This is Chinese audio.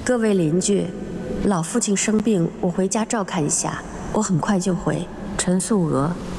各位邻居，老父亲生病，我回家照看一下，我很快就回。 陈素娥